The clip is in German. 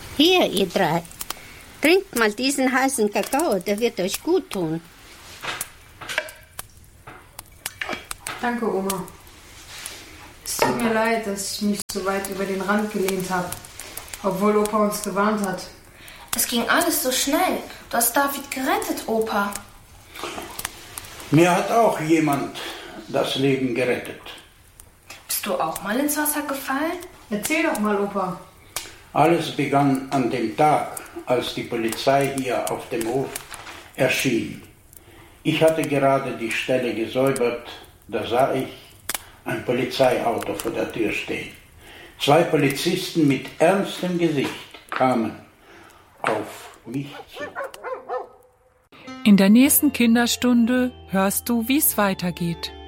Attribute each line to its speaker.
Speaker 1: Hier, ihr drei. Trinkt mal diesen heißen Kakao, der wird euch gut tun.
Speaker 2: Danke, Oma. Es tut mir leid, dass ich mich so weit über den Rand gelehnt habe, obwohl Opa uns gewarnt hat.
Speaker 3: Es ging alles so schnell. Du hast David gerettet, Opa.
Speaker 4: Mir hat auch jemand das Leben gerettet.
Speaker 3: Bist du auch mal ins Wasser gefallen?
Speaker 2: Erzähl doch mal, Opa.
Speaker 4: Alles begann an dem Tag, als die Polizei hier auf dem Hof erschien. Ich hatte gerade die Stelle gesäubert, da sah ich ein Polizeiauto vor der Tür stehen. 2 Polizisten mit ernstem Gesicht kamen auf mich zu.
Speaker 5: In der nächsten Kinderstunde hörst du, wie es weitergeht.